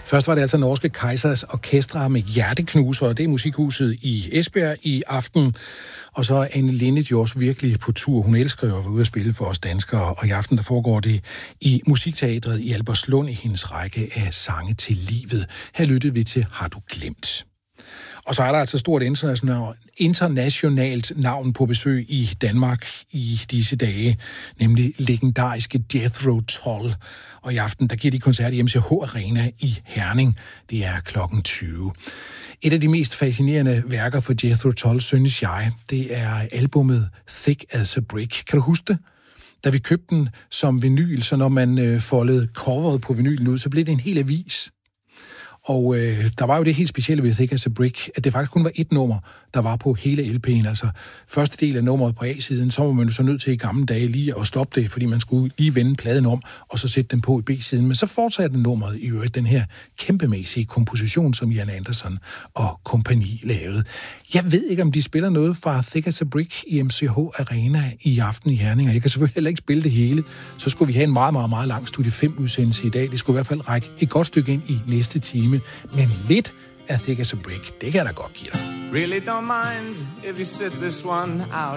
Først var det altså Norske Kaisers Orkestra med Hjerteknuser, og det er Musikhuset i Esbjerg i aften. Og så er Anne Linnet jo også virkelig på tur. Hun elsker jo at være ude at spille for os danskere, og i aften der foregår det i Musikteatret i Albertslund i hendes række af sange til livet. Her lyttede vi til Har du glemt? Og så er der altså stort internationalt navn på besøg i Danmark i disse dage, nemlig legendariske Jethro Tull. Og i aften, der giver de koncert i MCH Arena i Herning. Det er klokken 20. Et af de mest fascinerende værker for Jethro Tull, synes jeg, det er albumet Thick as a Brick. Kan du huske det? Da vi købte den som vinyl, så når man foldede coveret på vinylen ud, så blev det en hel avis. Og der var jo det helt specielle ved Thick as a Brick, at det faktisk kun var et nummer, der var på hele LP'en. Altså første del af nummeret på A-siden, så var man jo så nødt til i gamle dage lige at stoppe det, fordi man skulle lige vende pladen om, og så sætte den på i B-siden. Men så fortsatte nummeret i øvrigt den her kæmpemæssige komposition, som Jan Anderson og kompagni lavede. Jeg ved ikke, om de spiller noget fra Thick as a Brick i MCH Arena i aften i Herning, og jeg kan selvfølgelig heller ikke spille det hele. Så skulle vi have en meget, meget, meget lang Studie 5-udsendelse i dag. Det skulle i hvert fald række et godt stykke ind i næste time. Men lidt af Thick as a Brick, det kan jeg da godt give dig. Really don't mind if you sit this one out.